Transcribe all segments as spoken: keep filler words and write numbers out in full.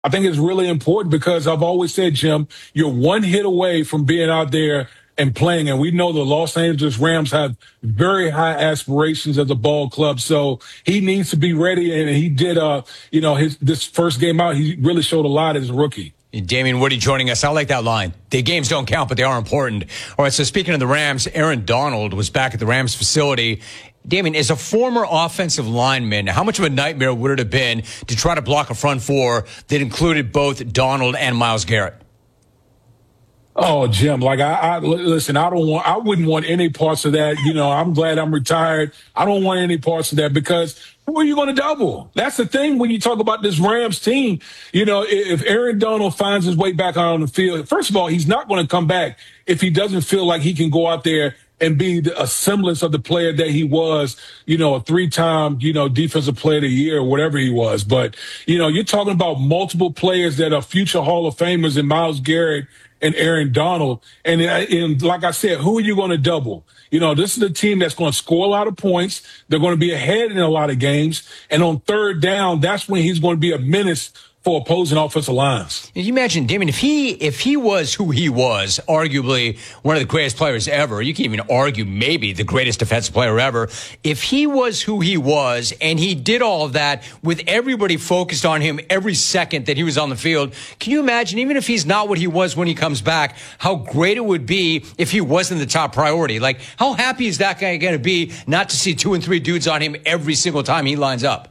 I think it's really important because I've always said, Jim, you're one hit away from being out there and playing. And we know the Los Angeles Rams have very high aspirations as a ball club. So he needs to be ready. And he did, uh, you know, his this first game out, he really showed a lot as a rookie. Damien Woody joining us. I like that line. The games don't count, but they are important. All right, so speaking of the Rams, Aaron Donald was back at the Rams facility. Damien, as a former offensive lineman, how much of a nightmare would it have been to try to block a front four that included both Donald and Myles Garrett? Oh, Jim, like I, I listen, I don't want, I wouldn't want any parts of that. You know, I'm glad I'm retired. I don't want any parts of that because who are you going to double? That's the thing when you talk about this Rams team. You know, if Aaron Donald finds his way back out on the field, first of all, he's not going to come back if he doesn't feel like he can go out there and be a semblance of the player that he was, you know, a three-time, you know, defensive player of the year or whatever he was. But, you know, you're talking about multiple players that are future Hall of Famers in Myles Garrett and Aaron Donald. And, and like I said, who are you going to double? You know, this is a team that's going to score a lot of points. They're going to be ahead in a lot of games. And on third down, that's when he's going to be a menace for opposing offensive lines. Can you imagine, Damien, if he if he was who he was, arguably one of the greatest players ever, you can even argue maybe the greatest defensive player ever, if he was who he was and he did all of that with everybody focused on him every second that he was on the field, can you imagine, even if he's not what he was when he comes back, how great it would be if he wasn't the top priority? Like, how happy is that guy going to be not to see two and three dudes on him every single time he lines up?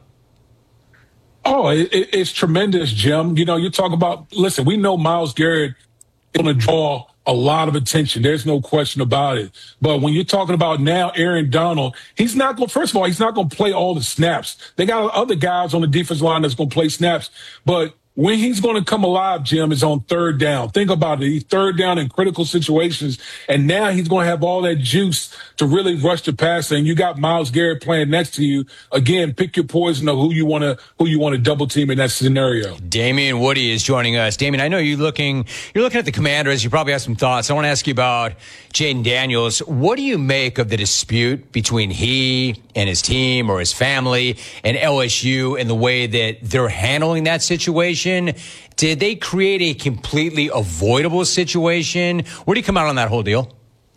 Oh, it, it's tremendous, Jim. You know, you talk about, listen, we know Myles Garrett is going to draw a lot of attention. There's no question about it. But when you're talking about now Aaron Donald, he's not going, first of all, he's not going to play all the snaps. They got other guys on the defense line that's going to play snaps. But when he's going to come alive, Jim, is on third down. Think about it. He's third down in critical situations. And now he's going to have all that juice to really rush the passer. And you got Myles Garrett playing next to you. Again, pick your poison of who you want to who you want to double team in that scenario. Damien Woody is joining us. Damien, I know you're looking you're looking at the Commanders. You probably have some thoughts. I want to ask you about Jayden Daniels. What do you make of the dispute between he and his team or his family and L S U and the way that they're handling that situation? Did they create a completely avoidable situation? Where do you come out on that whole deal?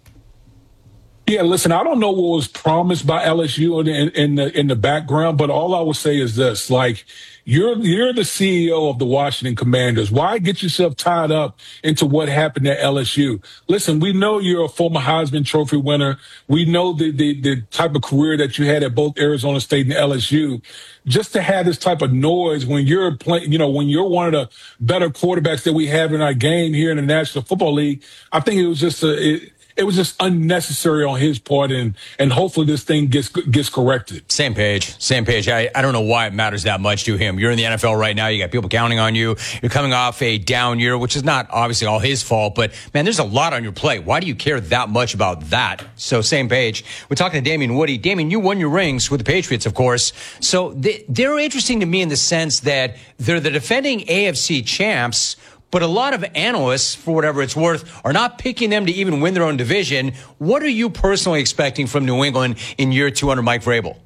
Yeah, listen, I don't know what was promised by L S U in, in, in the in the background, but all I would say is this: like, you're you're the C E O of the Washington Commanders. Why get yourself tied up into what happened at L S U? Listen, we know you're a former Heisman Trophy winner. We know the the, the type of career that you had at both Arizona State and L S U. Just to have this type of noise when you're playing, you know, when you're one of the better quarterbacks that we have in our game here in the National Football League, I think it was just a. It, It was just unnecessary on his part, and and hopefully this thing gets gets corrected. Same page, same page. I, I don't know why it matters that much to him. You're in the N F L right now. You got people counting on you. You're coming off a down year, which is not obviously all his fault, but man, there's a lot on your plate. Why do you care that much about that? So same page. We're talking to Damien Woody. Damien, you won your rings with the Patriots, of course. So they, they're interesting to me in the sense that they're the defending A F C champs. But a lot of analysts, for whatever it's worth, are not picking them to even win their own division. What are you personally expecting from New England in year two under Mike Vrabel?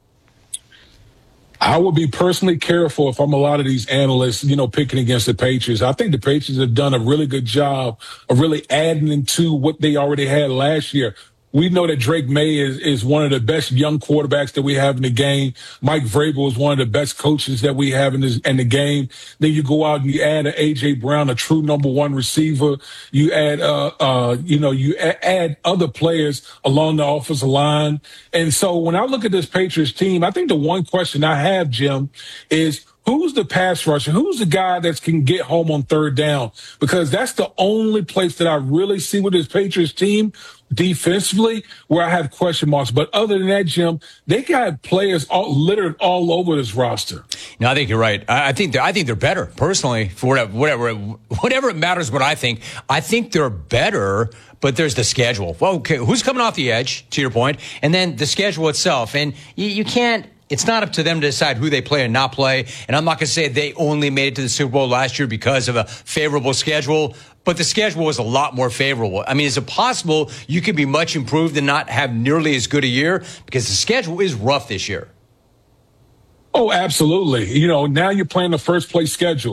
I would be personally careful if I'm a lot of these analysts, you know, picking against the Patriots. I think the Patriots have done a really good job of really adding into what they already had last year. We know that Drake May is, is one of the best young quarterbacks that we have in the game. Mike Vrabel is one of the best coaches that we have in, this, in the game. Then you go out and you add a A J Brown, a true number one receiver. You add, uh, uh, you know, you a- add other players along the offensive line. And so when I look at this Patriots team, I think the one question I have, Jim, is who's the pass rusher? Who's the guy that can get home on third down? Because that's the only place that I really see with this Patriots team defensively where I have question marks. But other than that, Jim, they got players all, littered all over this roster. No, I think you're right. I think they're, I think they're better personally for whatever, whatever, whatever it matters. What I think, I think they're better. But there's the schedule. Well, okay, who's coming off the edge? To your point, and then the schedule itself, and you, you can't. It's not up to them to decide who they play and not play. And I'm not going to say they only made it to the Super Bowl last year because of a favorable schedule, but the schedule was a lot more favorable. I mean, is it possible you could be much improved and not have nearly as good a year? Because the schedule is rough this year. Oh, absolutely. You know, now you're playing the first place schedule.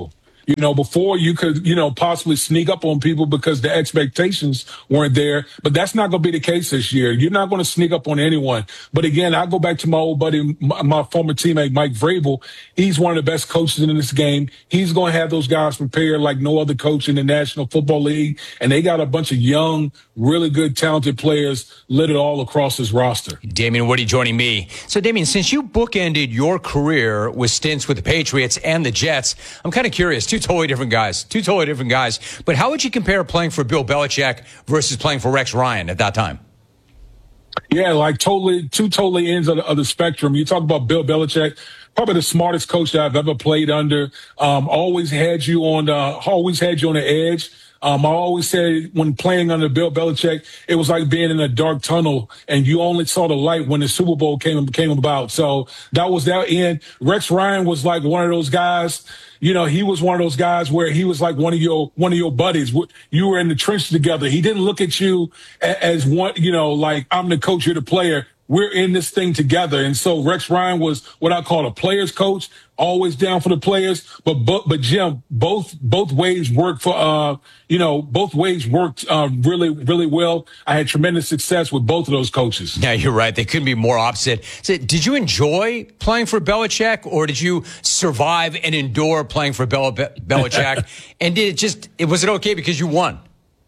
You know, before you could, you know, possibly sneak up on people because the expectations weren't there. But that's not going to be the case this year. You're not going to sneak up on anyone. But again, I go back to my old buddy, my, my former teammate, Mike Vrabel. He's one of the best coaches in this game. He's going to have those guys prepared like no other coach in the National Football League. And they got a bunch of young, really good, talented players littered all across his roster. Damien Woody joining me. So, Damien, since you bookended your career with stints with the Patriots and the Jets, I'm kind of curious. Two totally different guys. Two totally different guys. But how would you compare playing for Bill Belichick versus playing for Rex Ryan at that time? Yeah, like totally, two totally ends of the, of the spectrum. You talk about Bill Belichick, probably the smartest coach that I've ever played under. Um, always had you on, the, always had you on the edge. Um, I always said when playing under Bill Belichick, it was like being in a dark tunnel and you only saw the light when the Super Bowl came, came about. So that was that end. Rex Ryan was like one of those guys. You know, he was one of those guys where he was like one of your one of your buddies. You were in the trench together. He didn't look at you as one, you know, like I'm the coach, you're the player. We're in this thing together. And so Rex Ryan was what I call a player's coach, always down for the players. But but, but Jim, both both ways worked for uh you know, both ways worked uh, really, really well. I had tremendous success with both of those coaches. Yeah, you're right. They couldn't be more opposite. So, did you enjoy playing for Belichick, or did you survive and endure playing for Bel- Be- Belichick? And did it just, it was it okay because you won?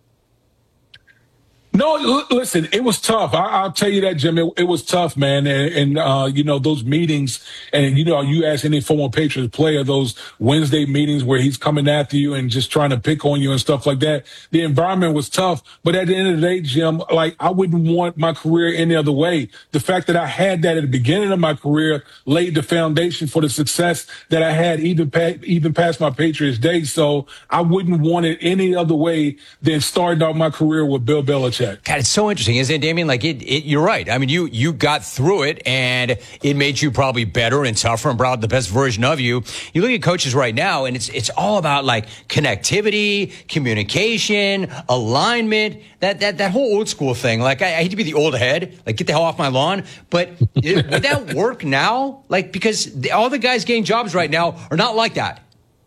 No, l- listen, it was tough. I, I'll tell you that, Jim. It, it was tough, man. And, and uh, you know, those meetings, and, you know, you ask any former Patriots player, those Wednesday meetings where he's coming after you and just trying to pick on you and stuff like that. The environment was tough. But at the end of the day, Jim, like, I wouldn't want my career any other way. The fact that I had that at the beginning of my career laid the foundation for the success that I had even, pa- even past my Patriots days. So I wouldn't want it any other way than starting out my career with Bill Belichick. God, it's so interesting, isn't it, Damien? Like, it, it, you're right. I mean, you you got through it, and it made you probably better and tougher and brought out the best version of you. You look at coaches right now, and it's it's all about, like, connectivity, communication, alignment, that that that whole old school thing. Like, I, I hate to be the old head, like, get the hell off my lawn, but it, would that work now? Like, because the, all the guys getting jobs right now are not like that.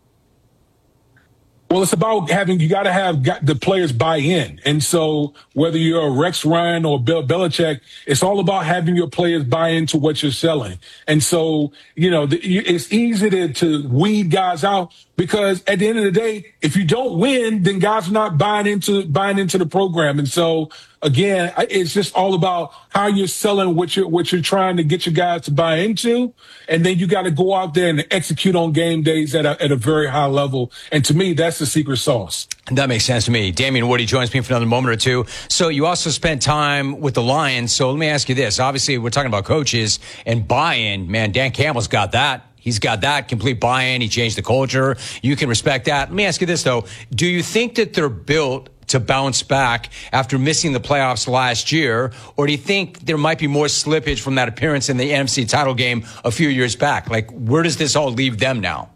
Well, it's about having, you got to have got the players buy in. And so whether you're a Rex Ryan or Bill Belichick, it's all about having your players buy into what you're selling. And so, you know, the, it's easy to, to weed guys out because at the end of the day, if you don't win, then guys are not buying into, buying into the program. And so, again, it's just all about how you're selling what you're, what you're trying to get your guys to buy into. And then you got to go out there and execute on game days at a, at a very high level. And to me, that's the secret sauce. That makes sense to me. Damien Woody joins me for another moment or two. So you also spent time with the Lions. So let me ask you this. Obviously, we're talking about coaches and buy-in. Man, Dan Campbell's got that. He's got that complete buy-in. He changed the culture. You can respect that. Let me ask you this, though. Do you think that they're built to bounce back after missing the playoffs last year? Or do you think there might be more slippage from that appearance in the N F C title game a few years back? Like, where does this all leave them now?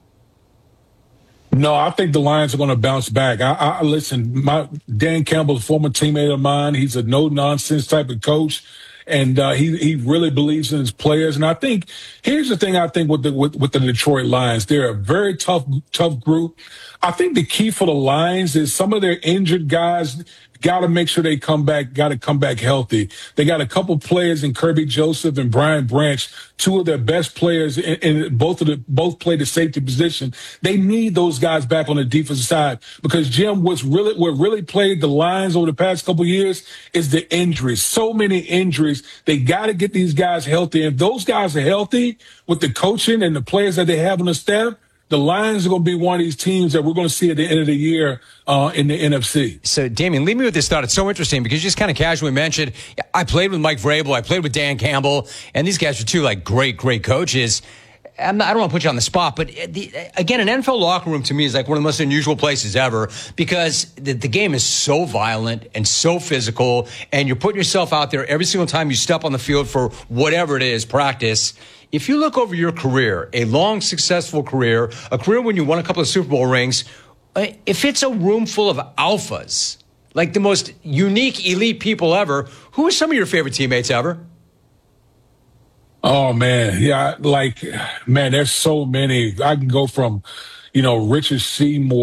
No, I think the Lions are going to bounce back. I, I listen, my Dan Campbell, a former teammate of mine, he's a no-nonsense type of coach. And uh, he he really believes in his players. And I think here's the thing I think with the with, with the Detroit Lions, they're a very tough tough group. I think the key for the Lions is some of their injured guys got to make sure they come back, got to come back healthy. They got a couple players in Kirby Joseph and Brian Branch, two of their best players, in, in both of the both play the safety position. They need those guys back on the defensive side because Jim, what's really what really played the Lions over the past couple of years is the injuries. So many injuries. They got to get these guys healthy. And if those guys are healthy with the coaching and the players that they have on the staff, the Lions are going to be one of these teams that we're going to see at the end of the year uh, in the N F C. So, Damien, leave me with this thought. It's so interesting because you just kind of casually mentioned, I played with Mike Vrabel, I played with Dan Campbell, and these guys are two, like, great, great coaches. I'm not, I don't want to put you on the spot, but the, again, an N F L locker room to me is like one of the most unusual places ever because the, the game is so violent and so physical, and you're putting yourself out there every single time you step on the field for whatever it is, practice. If you look over your career, a long, successful career, a career when you won a couple of Super Bowl rings, if it's a room full of alphas, like the most unique, elite people ever, who are some of your favorite teammates ever? Oh, man. Yeah, like, man, there's so many. I can go from, you know, Richard Seymour